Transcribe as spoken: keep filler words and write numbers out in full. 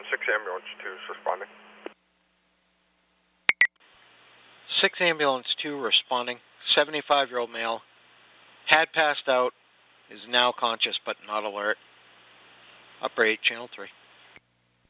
six ambulance two is responding. six ambulance two responding. seventy-five-year-old male. Had passed out. Is now conscious but not alert. Upper eight, channel three.